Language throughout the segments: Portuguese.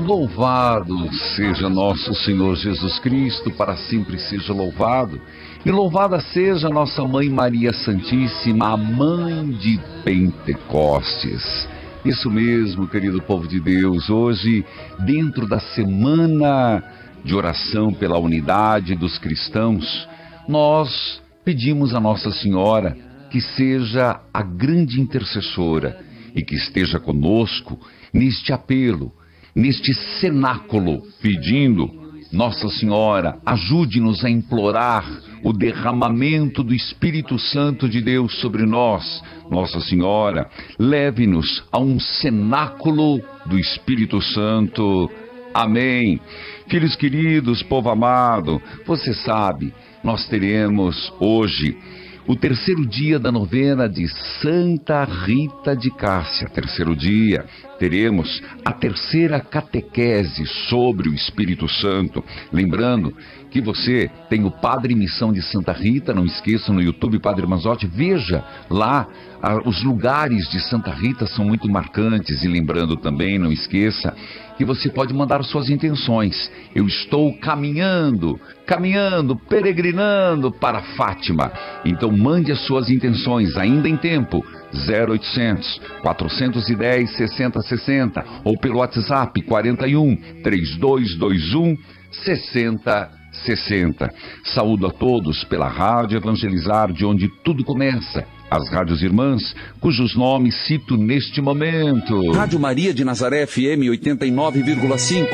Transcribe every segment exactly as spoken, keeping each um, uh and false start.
Louvado seja nosso Senhor Jesus Cristo, para sempre seja louvado. E louvada seja nossa Mãe Maria Santíssima, a Mãe de Pentecostes. Isso mesmo, querido povo de Deus. Hoje, dentro da semana de oração pela unidade dos cristãos, nós pedimos a Nossa Senhora que seja a grande intercessora e que esteja conosco neste apelo, neste cenáculo, pedindo: Nossa Senhora, ajude-nos a implorar o derramamento do Espírito Santo de Deus sobre nós. Nossa Senhora, leve-nos a um cenáculo do Espírito Santo. Amém. Filhos queridos, povo amado, você sabe, nós teremos hoje o terceiro dia da novena de Santa Rita de Cássia. Terceiro dia, teremos a terceira catequese sobre o Espírito Santo. Lembrando que você tem o Padre Missão de Santa Rita, não esqueça, no YouTube, Padre Manzotti, veja lá, ah, os lugares de Santa Rita são muito marcantes. E lembrando também, não esqueça, que você pode mandar suas intenções. Eu estou caminhando, caminhando, peregrinando para Fátima. Então mande as suas intenções, ainda em tempo, zero oitocentos, quatrocentos e dez, sessenta sessenta, ou pelo WhatsApp quarenta e um, trinta e dois vinte e um, sessenta sessenta. Saúdo a todos pela Rádio Evangelizar, de onde tudo começa, as rádios irmãs, cujos nomes cito neste momento. Rádio Maria de Nazaré, F M oitenta e nove vírgula cinco.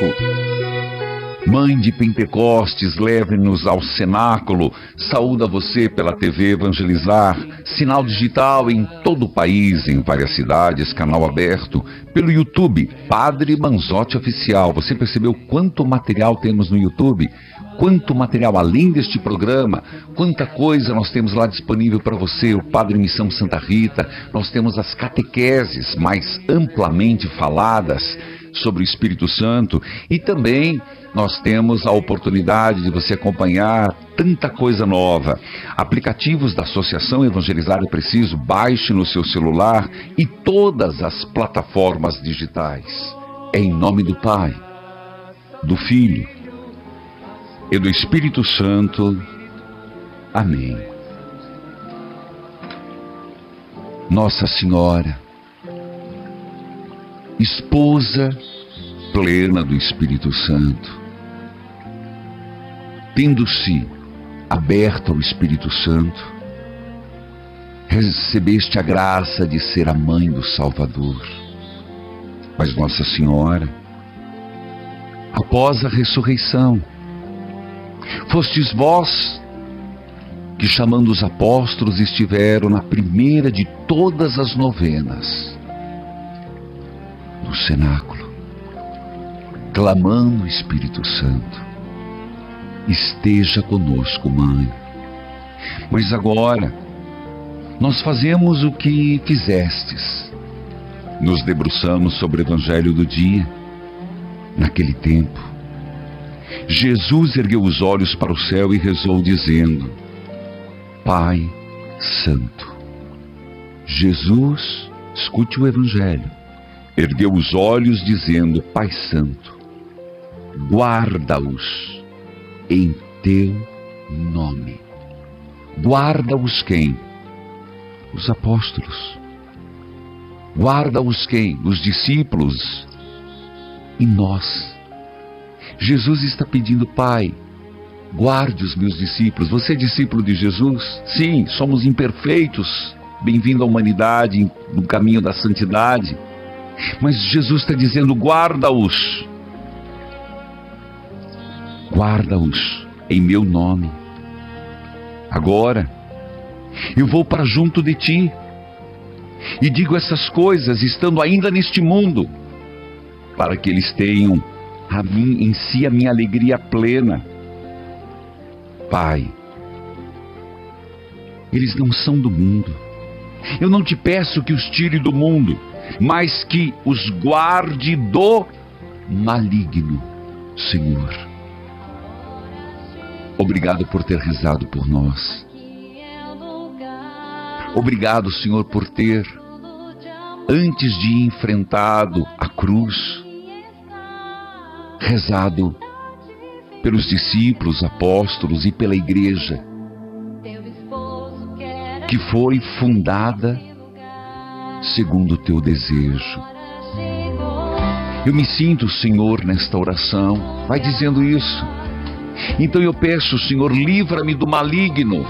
Mãe de Pentecostes, leve-nos ao cenáculo. Saúda você pela T V Evangelizar, sinal digital em todo o país, em várias cidades, canal aberto. Pelo YouTube, Padre Manzotti Oficial. Você percebeu quanto material temos no YouTube? Quanto material, além deste programa, quanta coisa nós temos lá disponível para você. O Padre Missão Santa Rita, nós temos as catequeses mais amplamente faladas sobre o Espírito Santo, e também nós temos a oportunidade de você acompanhar tanta coisa nova. Aplicativos da Associação Evangelizar é Preciso, baixe no seu celular, e todas as plataformas digitais. É em nome do Pai, do Filho e do Espírito Santo. Amém. Nossa Senhora, esposa plena do Espírito Santo, tendo-se aberto ao Espírito Santo, recebeste a graça de ser a mãe do Salvador. Mas Nossa Senhora, após a ressurreição, fostes vós que, chamando os apóstolos, estiveram na primeira de todas as novenas, no cenáculo, clamando o Espírito Santo: esteja conosco, Mãe. Mas agora nós fazemos o que fizestes, nos debruçamos sobre o Evangelho do dia. Naquele tempo, Jesus ergueu os olhos para o céu e rezou, dizendo: Pai Santo. Jesus, escute o Evangelho, ergueu os olhos dizendo: Pai Santo, guarda-os em teu nome. Guarda-os quem? Os apóstolos. Guarda-os quem? Os discípulos. E nós. Jesus está pedindo: Pai, guarde os meus discípulos. Você é discípulo de Jesus? Sim, somos imperfeitos. Bem-vindo à humanidade, no caminho da santidade. Mas Jesus está dizendo: guarda-os. Guarda-os em meu nome. Agora, eu vou para junto de ti e digo essas coisas estando ainda neste mundo, para que eles tenham a mim, em si a minha alegria plena. Pai, eles não são do mundo. Eu não te peço que os tire do mundo, mas que os guarde do maligno, Senhor. Obrigado por ter rezado por nós. Obrigado, Senhor, por ter, antes de enfrentado a cruz, rezado pelos discípulos, apóstolos e pela igreja, que foi fundada segundo o teu desejo. Eu me sinto, Senhor, nesta oração. Vai dizendo isso. Então eu peço, Senhor, livra-me do maligno.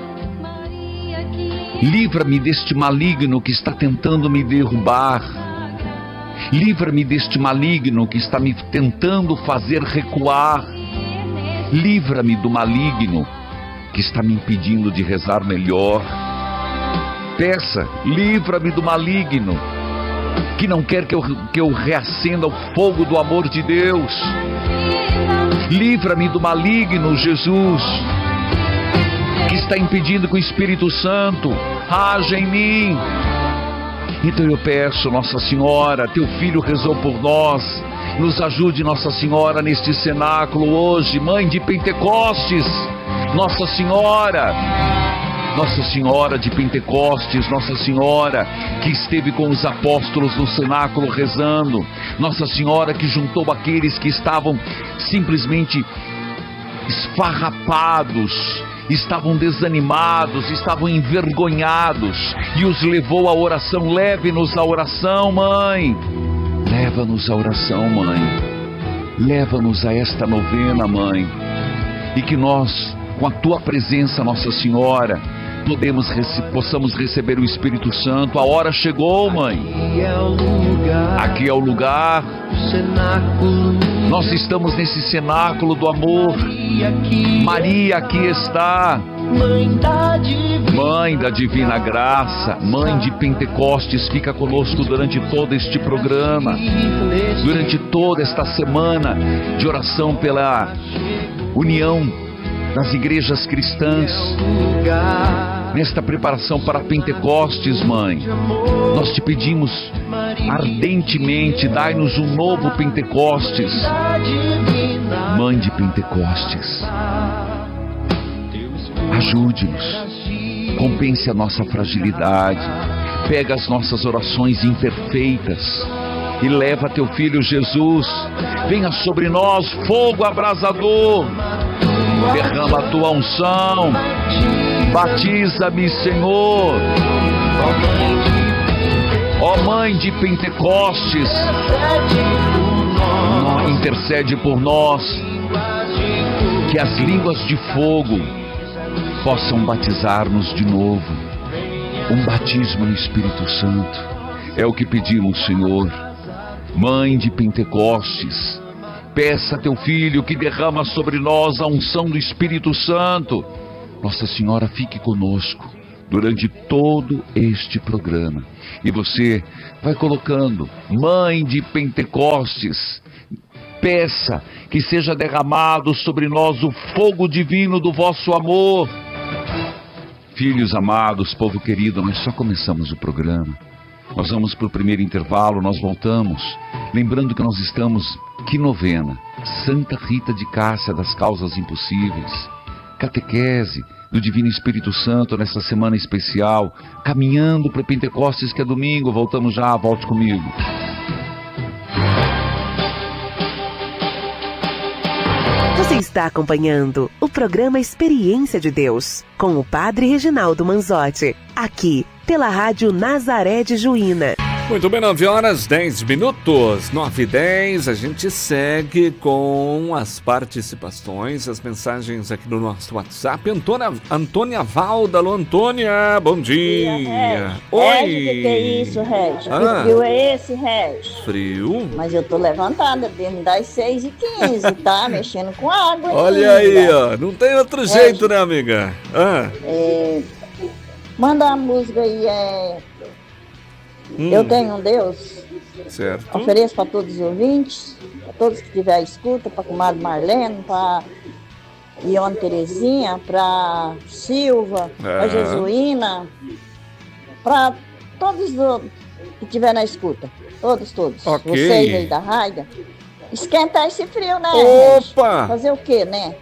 Livra-me deste maligno que está tentando me derrubar. Livra-me deste maligno que está me tentando fazer recuar. Livra-me do maligno que está me impedindo de rezar melhor. Peça, livra-me do maligno que não quer que eu, que eu reacenda o fogo do amor de Deus. Livra-me do maligno, Jesus, que está impedindo que o Espírito Santo haja em mim. Então eu peço, Nossa Senhora, teu filho rezou por nós, nos ajude, Nossa Senhora, neste cenáculo hoje, Mãe de Pentecostes, Nossa Senhora, Nossa Senhora de Pentecostes, Nossa Senhora que esteve com os apóstolos no cenáculo rezando, Nossa Senhora que juntou aqueles que estavam simplesmente esfarrapados, estavam desanimados, estavam envergonhados, e os levou à oração. Leve-nos à oração, Mãe. Leva-nos à oração, Mãe. Leva-nos a esta novena, Mãe. E que nós, com a Tua presença, Nossa Senhora, podemos, possamos receber o Espírito Santo. A hora chegou, Mãe. Aqui é o lugar. Nós estamos nesse cenáculo do amor. Maria aqui está. Mãe da Divina Graça, Mãe de Pentecostes, fica conosco durante todo este programa, durante toda esta semana de oração pela união das igrejas cristãs, nesta preparação para Pentecostes, Mãe. Nós te pedimos ardentemente, dai-nos um novo Pentecostes. Mãe de Pentecostes, ajude-nos, compense a nossa fragilidade, pega as nossas orações imperfeitas e leva teu Filho Jesus. Venha sobre nós fogo abrasador, derrama a tua unção, batiza-me, Senhor. Ó Mãe de Pentecostes, intercede por nós, que as línguas de fogo possam batizar-nos de novo, um batismo no Espírito Santo. É o que pedimos, Senhor. Mãe de Pentecostes, peça a teu Filho que derrama sobre nós a unção do Espírito Santo. Nossa Senhora, fique conosco durante todo este programa. E você vai colocando, Mãe de Pentecostes, peça que seja derramado sobre nós o fogo divino do vosso amor. Filhos amados, povo querido, nós só começamos o programa. Nós vamos para o primeiro intervalo, nós voltamos. Lembrando que nós estamos, que novena? Santa Rita de Cássia das Causas Impossíveis. Catequese do Divino Espírito Santo nessa semana especial. Caminhando para Pentecostes, que é domingo. Voltamos já, volte comigo. Você está acompanhando o programa Experiência de Deus, com o Padre Reginaldo Manzotti, aqui pela Rádio Nazaré de Juína. Muito bem, nove horas, dez minutos, nove e dez, a gente segue com as participações, as mensagens aqui no nosso WhatsApp. Antônia, Antônia Valda, alô Antônia, bom dia. dia Oi. Regi, o que, que é isso, Regi? Ah. Que frio é esse, Regi? Frio? Mas eu tô levantada desde das seis e quinze, tá? Mexendo com água. Olha ainda. Aí, ó, não tem outro Regi, jeito, né, amiga? Ah. É, manda uma música aí, é... Hum. Eu tenho um Deus. Certo. Ofereço para todos os ouvintes, para todos que tiver escuta, para a comadre Marlene, para Ione Terezinha, para Silva, é. para Jesuína, para todos que tiver na escuta. Todos, todos. Okay. Vocês aí da Raida. Esquentar esse frio, né? Opa! Gente? Fazer o quê, né?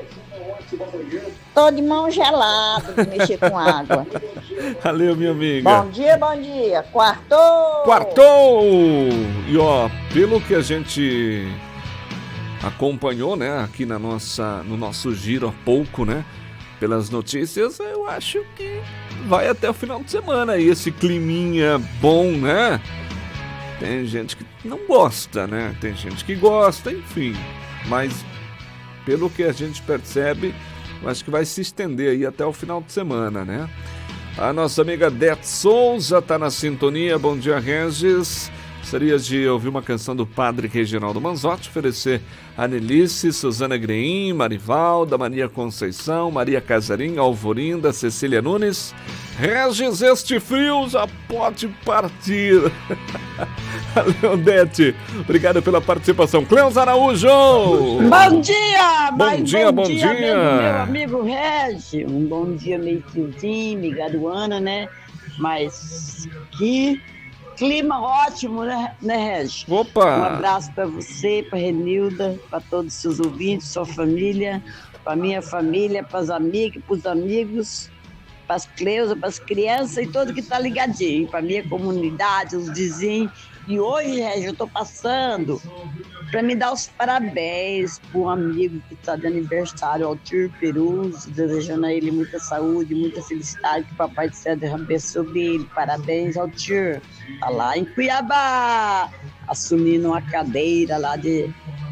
Tô de mão gelada de mexer com água. Valeu, minha amiga. Bom dia, bom dia. Quartou! Quartou! E ó, pelo que a gente acompanhou, né, aqui na nossa, no nosso giro há pouco, né, pelas notícias, eu acho que vai até o final de semana aí, esse climinha bom, né? Tem gente que não gosta, né? Tem gente que gosta, enfim. Mas, pelo que a gente percebe, eu acho que vai se estender aí até o final de semana, né? A nossa amiga Dete Souza tá na sintonia. Bom dia, Regis. Gostaria de ouvir uma canção do Padre Reginaldo Manzotti, oferecer a Nelice, Suzana Greim, Marivalda, Maria Conceição, Maria Casarim, Alvorinda, Cecília Nunes. Regis, este frio já pode partir. Valeu, Dete. Obrigado pela participação. Cleus Araújo. Bom dia, bom mas dia, bom, bom dia, dia. Meu amigo Regis. Um bom dia meio friozinho, meio garoana, né? Mas que clima ótimo, né, né Regis? Opa! Um abraço para você, para Renilda, para todos os seus ouvintes, sua família, para minha família, para as amigas, para os amigos, para as Cleusas, para as crianças e todo que está ligadinho, para minha comunidade, os vizinhos. E hoje, Regis, eu estou passando para me dar os parabéns para um amigo que está de aniversário, Altir Peruso, desejando a ele muita saúde, muita felicidade, que o Papai do Céu derrame sobre ele. Parabéns, Altir. Está lá em Cuiabá, assumindo uma cadeira lá de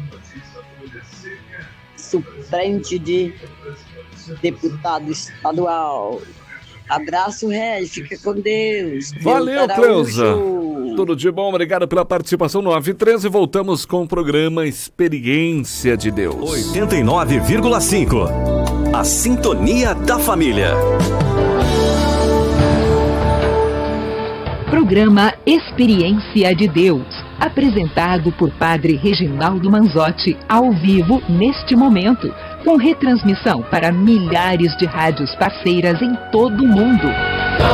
suplente de deputado estadual. Abraço, Regis, fica com Deus. Valeu, Cleusa. Tudo de bom, obrigado pela participação. Nove e treze, voltamos com o programa Experiência de Deus. oitenta e nove vírgula cinco. A sintonia da família. Programa Experiência de Deus, apresentado por Padre Reginaldo Manzotti, ao vivo neste momento, com retransmissão para milhares de rádios parceiras em todo o mundo.